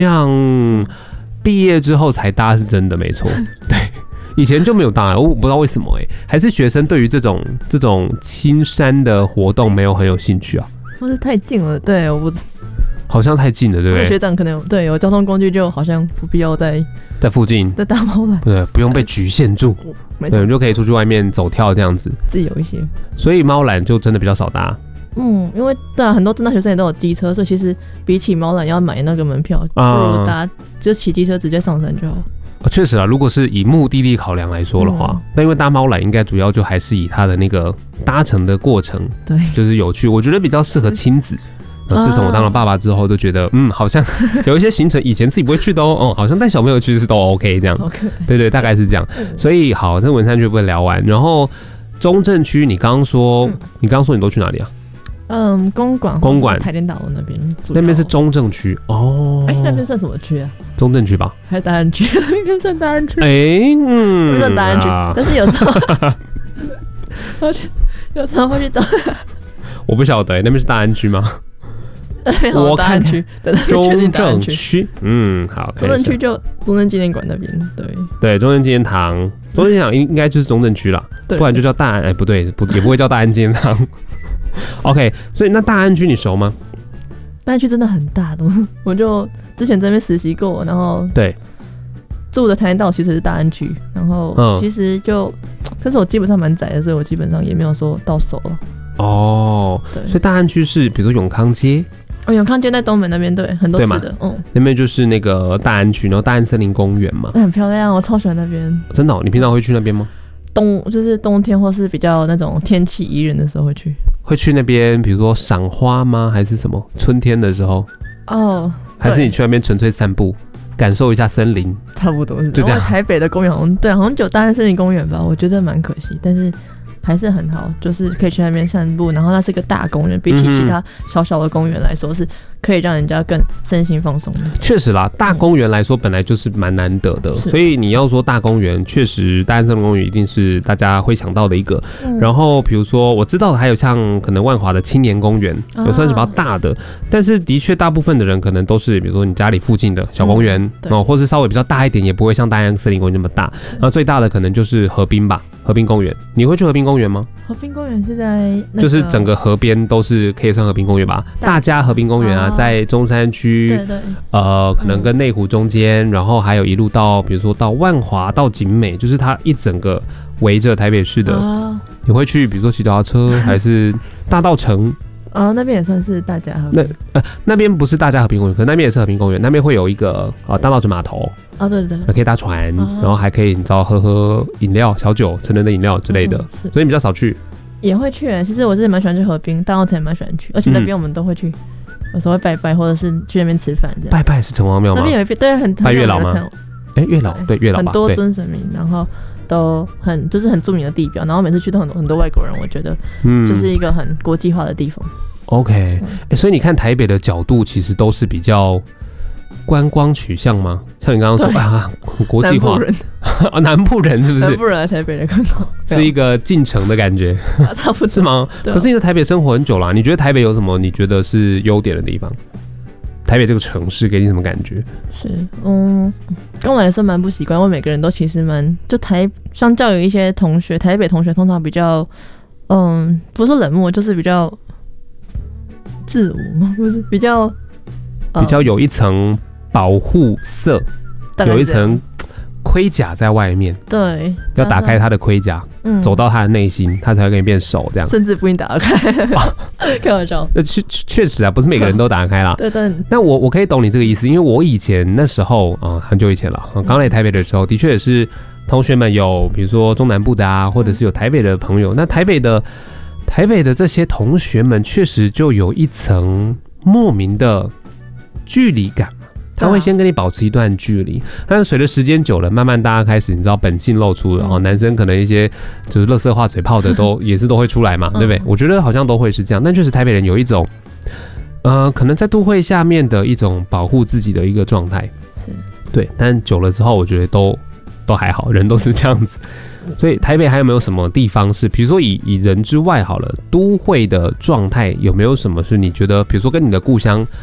像毕业之后才搭是真的，没错。对，以前就没有搭，我不知道为什么还是学生对于这种青山的活动没有很有兴趣啊？ 或是太近了，对，我不。 好像太近了，对不对？ 学长可能有交通工具，就好像不必要在附近， 在大猫缆， 对，不用被局限住，对，就可以出去外面走跳这样子， 自己有一些。所以猫缆就真的比较少搭。 因为对啊，很多正大学生也都有机车，所以其实比起猫缆要买那个门票，不如搭就骑机车直接上山就好。 确实啊，如果是以目的地考量来说的话，那因为搭猫缆应该主要就还是以它的那个搭乘的过程， 对， 就是有趣，我觉得比较适合亲子。自从我当了爸爸之后，都觉得好像有一些行程以前自己不会去的好像带小朋友去是都 OK 这样。对，大概是这样。所以好，这文山区不会聊完，然后中正区你刚刚说你都去哪里啊？ 公馆台电大楼那边是中正区哦。 那边算什么区啊？ 中正区吧？ 还是大安区？应该算大安区。 不算大安区，但是有时候有时候会去到。我不晓得那边是大安区吗？ 我看区， 中正区，好， 中正区就中正纪念馆那边， 对，中正纪念堂，中正纪念堂应该就是中正区啦，不然就叫大安，不对，也不会叫大安纪念堂。OK， 所以那大安区你熟吗？ 大安区真的很大的，我就之前在那边实习过，然后对住的台电道其实是大安区，然后其实但是我基本上蛮窄的，所以我基本上也没有说到熟了。 对，所以大安区是比如说永康街。 永康街在东门那边，对，很多次的， 那边就是那个大安区，然后大安森林公园嘛， 很漂亮，我超喜欢那边。 真的你平常会去那边吗？ 就是冬天或是比较那种天气宜人的时候会去。 会去那边，比如说赏花吗？还是什么？春天的时候？还是你去那边纯粹散步，感受一下森林？差不多是就这样。台北的公园好像就大安森林公园吧，我觉得蛮可惜，但是。还是很好，就是可以去那边散步，然后那是个大公园，比起其他小小的公园来说，是可以让人家更身心放松的。确实啦，大公园来说本来就是蛮难得的，所以你要说大公园，确实大安森林公园一定是大家会想到的一个。然后比如说我知道的还有像可能万华的青年公园，也算是比较大的，但是的确大部分的人可能都是比如说你家里附近的小公园，或是稍微比较大一点，也不会像大安森林公园那么大。然后最大的可能就是河滨吧。河滨公园，你会去河滨公园吗？河滨公园是在就是整个河边都是可以算河滨公园吧？大家河滨公园啊，在中山区，可能跟内湖中间，然后还有一路到比如说到万华到景美，就是它一整个围着台北市的。你会去比如说骑脚踏车还是大稻埕？那边也算是大家河滨。那边不是大家河滨公园，可那边也是河滨公园。那边会有一个大稻埕码头。对，可以搭船，然后还可以你知道喝饮料、小酒、成人的饮料之类的，所以你比较少去。也会去，其实我是蛮喜欢去河滨，大稻埕也蛮喜欢去，而且那边我们都会去，有时候会拜拜，或者是去那边吃饭这样。拜拜是城隍庙吗？那边有一边很拜月老吗？月老对月老吧，很多尊神明，然后都就是很著名的地标，然后每次去都很多外国人，我觉得就是一个很国际化的地方。OK，所以你看台北的角度其实都是比较。观光取向吗？像你刚刚说国际化，南部人是不是？南部人来台北的观光是一个进城的感觉，差不多是吗？可是你在台北生活很久了，你觉得台北有什么？你觉得是优点的地方？台北这个城市给你什么感觉？是刚来的时候蛮不习惯，因为每个人都其实相较于一些同学，台北同学通常比较不是冷漠，就是比较自我嘛，不是比较有一层。保护色有一层盔甲在外面，对，要打开他的盔甲，走到他的内心，他才会跟你变熟，这样，甚至不一定打开，开玩笑。确实啊，不是每个人都打开啦。对。但我可以懂你这个意思，因为我以前那时候很久以前了，刚来台北的时候，的确也是同学们有，比如说中南部的啊，或者是有台北的朋友，那台北的这些同学们，确实就有一层莫名的距离感。他会先跟你保持一段距离，但是随着时间久了，慢慢大家开始你知道本性露出了，男生可能一些就是垃圾话嘴炮的也是都会出来嘛，对不对？我觉得好像都会是这样，但确实台北人有一种可能在都会下面的一种保护自己的一个状态，是对，但久了之后，我觉得都还好，人都是这样子。所以台北还有没有什么地方是，比如说以人之外好了，都会的状态有没有什么是你觉得，比如说跟你的故乡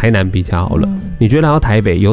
台南比较好了。你觉得来到台北有